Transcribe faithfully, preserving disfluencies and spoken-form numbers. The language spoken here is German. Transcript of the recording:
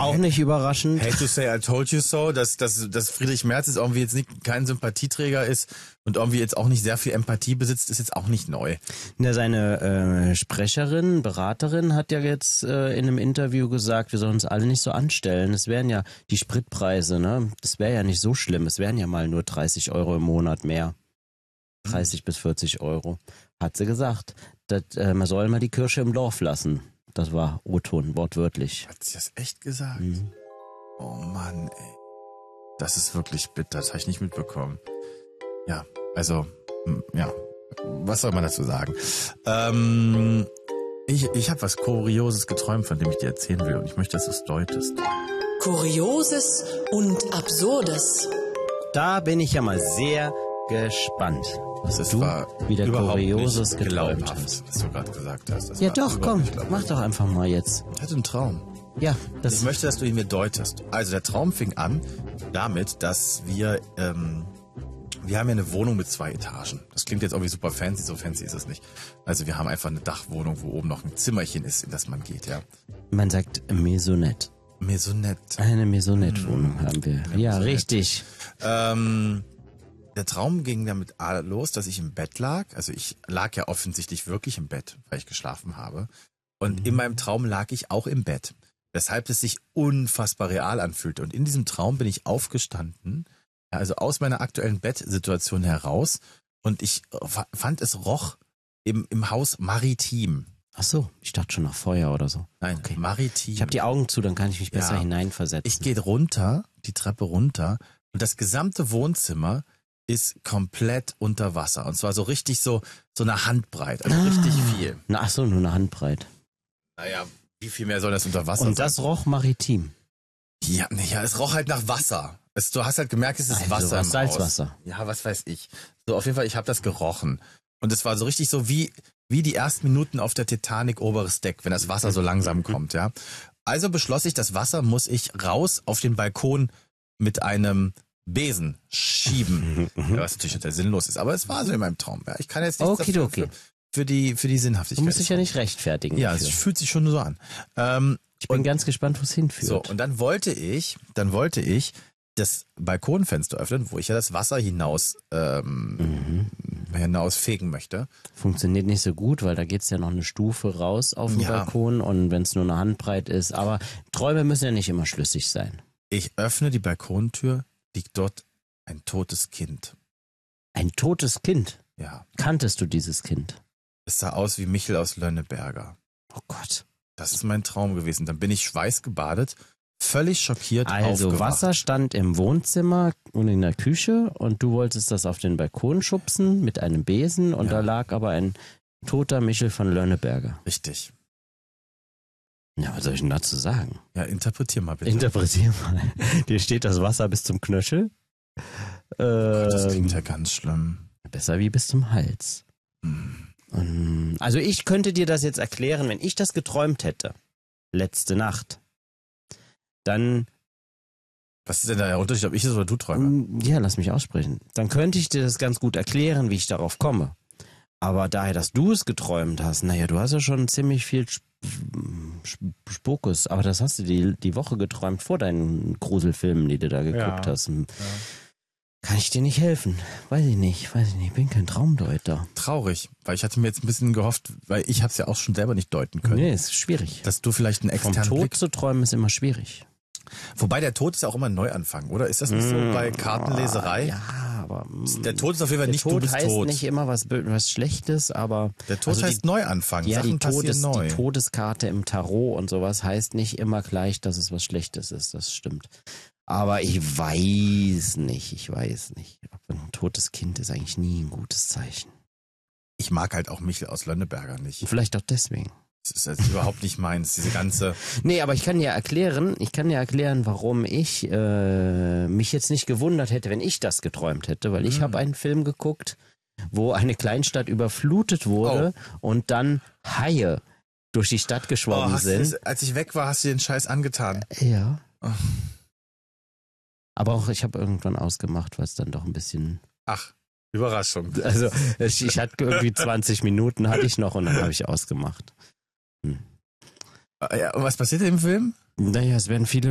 Auch nicht überraschend. Hate to say I told you so, dass, dass, dass Friedrich Merz jetzt irgendwie jetzt nicht kein Sympathieträger ist und irgendwie jetzt auch nicht sehr viel Empathie besitzt, ist jetzt auch nicht neu. Na, seine äh, Sprecherin, Beraterin hat ja jetzt äh, in einem Interview gesagt, wir sollen uns alle nicht so anstellen. Es wären ja die Spritpreise, ne? Das wäre ja nicht so schlimm. Es wären ja mal nur dreißig Euro im Monat mehr. dreißig mhm. bis vierzig Euro. Hat sie gesagt. Das, äh, man soll mal die Kirsche im Dorf lassen. Das war O-Ton, wortwörtlich. Hat sie das echt gesagt? Mhm. Oh Mann, ey. Das ist wirklich bitter, das habe ich nicht mitbekommen. Ja, also, ja, was soll man dazu sagen? Ähm, ich ich habe was Kurioses geträumt, von dem ich dir erzählen will und ich möchte, dass du es deutest. Kurioses und Absurdes. Da bin ich ja mal sehr gespannt, was Das du war wieder überhaupt Kurioses nicht geträumt glaubhaft, hast. was du gerade gesagt hast. Das Ja war doch, überhaupt komm, nicht glaubhaft. mach doch einfach mal jetzt. Ich hatte einen Traum. Ja, das Ich möchte, dass du ihn mir deutest. Also der Traum fing an damit, dass wir, ähm, wir haben ja eine Wohnung mit zwei Etagen. Das klingt jetzt irgendwie super fancy, so fancy ist es nicht. Also wir haben einfach eine Dachwohnung, wo oben noch ein Zimmerchen ist, in das man geht, ja. man sagt Maisonette. Maisonette. Eine Maisonette-Wohnung haben wir. Eine Ja, Maisonette. richtig. Ähm, der Traum ging damit los, dass ich im Bett lag. Also ich lag ja offensichtlich wirklich im Bett, weil ich geschlafen habe. Und Mhm. in meinem Traum lag ich auch im Bett. Weshalb es sich unfassbar real anfühlte. Und in diesem Traum bin ich aufgestanden, also aus meiner aktuellen Bettsituation heraus. Und ich fand, es roch im, im Haus maritim. Ach so, ich dachte schon nach Feuer oder so. Nein, Okay. maritim. Ich habe die Augen zu, dann kann ich mich besser Ja. hineinversetzen. Ich gehe runter, die Treppe runter und das gesamte Wohnzimmer ist komplett unter Wasser. Und zwar so richtig so, so eine Handbreit, also Ah. richtig viel. Na, ach so, nur eine Handbreit. Naja, wie viel mehr soll das unter Wasser Und sein? das roch maritim. Ja, nee, ja, es roch halt nach Wasser. Es, du hast halt gemerkt, es ist Also Wasser was, im Salzwasser. Haus. Ja, was weiß ich. So, auf jeden Fall, ich habe das gerochen. Und es war so richtig so wie, wie die ersten Minuten auf der Titanic oberes Deck, wenn das Wasser so langsam kommt, ja. Also beschloss ich, das Wasser muss ich raus auf den Balkon mit einem Besen schieben. Ja, was natürlich total sinnlos ist, aber es war so in meinem Traum. Ja, ich kann jetzt nichts dafür Okidoki. für, für die für die Du Sinnhaftigkeit. musst dich ja nicht rechtfertigen. Ja, dafür. es fühlt sich schon so an. Ähm, Ich bin und- ganz gespannt, wo es hinführt. so, und dann wollte ich, dann wollte ich das Balkonfenster öffnen, wo ich ja das Wasser hinaus, ähm, Mhm. hinausfegen möchte. Funktioniert nicht so gut, weil da geht's ja noch eine Stufe raus auf den Ja. Balkon und wenn es nur eine Handbreit ist. Aber Träume müssen ja nicht immer schlüssig sein. Ich öffne die Balkontür, liegt dort ein totes Kind. Ein totes Kind. Ja, Kanntest du dieses Kind? es sah aus wie Michel aus Lönneberger. Oh Gott. Das ist mein Traum gewesen. Dann bin ich schweißgebadet, völlig schockiert Also aufgewacht. Wasser stand im Wohnzimmer und in der Küche und du wolltest das auf den Balkon schubsen mit einem Besen und Ja. da lag aber ein toter Michel von Lönneberger. Richtig. Ja, was soll ich denn dazu sagen? Ja, interpretier mal bitte. Interpretier mal. Dir steht das Wasser bis zum Knöchel. Das Ähm, klingt ja ganz schlimm. besser wie bis zum Hals. Hm. Ähm, Also ich könnte dir das jetzt erklären, wenn ich das geträumt hätte. Letzte Nacht. Dann, Was ist denn da der Unterschied, ob ich es oder du träume? mm, ja, lass mich aussprechen. Dann könnte ich dir das ganz gut erklären, wie ich darauf komme. Aber daher, dass du es geträumt hast, naja, du hast ja schon ziemlich viel Sp Sp Spokus, aber das hast du die, die Woche geträumt vor deinen Gruselfilmen, die du da geguckt Ja. hast. Kann ich dir nicht helfen? Weiß ich nicht, weiß ich nicht. Ich bin kein Traumdeuter. Traurig, weil ich hatte mir jetzt ein bisschen gehofft, weil ich habe es ja auch schon selber nicht deuten können, Nee, ist schwierig. dass du vielleicht einen Vom externen Tod Blick... zu träumen ist immer schwierig. Wobei der Tod ist ja auch immer ein Neuanfang, oder? Ist das nicht so bei Kartenleserei? Ja, aber mm, Der Tod ist auf jeden Fall der nicht, Tod du bist heißt tot. nicht immer was, Bö- was Schlechtes, aber Der Tod also die- heißt Neuanfang, ja, Sachen die, passieren Todes, neu. die Todeskarte im Tarot und sowas heißt nicht immer gleich, dass es was Schlechtes ist. Das stimmt. Aber ich weiß nicht, ich weiß nicht. Ein totes Kind ist eigentlich nie ein gutes Zeichen. Ich mag halt auch Michel aus Lönneberger nicht. Und vielleicht auch deswegen. Das ist jetzt überhaupt nicht meins, diese ganze... Nee, aber ich kann dir erklären, ich kann dir erklären, warum ich äh, mich jetzt nicht gewundert hätte, wenn ich das geträumt hätte, weil ich Mhm. habe einen Film geguckt, wo eine Kleinstadt überflutet wurde und dann Haie durch die Stadt Oh, geschwommen hast du sind. das, als ich weg war, hast du den Scheiß angetan. Ja. Oh. Aber auch ich habe irgendwann ausgemacht, weil es dann doch ein bisschen, Ach, Überraschung. also ich, ich hatte irgendwie zwanzig Minuten hatte ich noch und dann habe ich ausgemacht. Ja, und was passiert im Film? Naja, es werden viele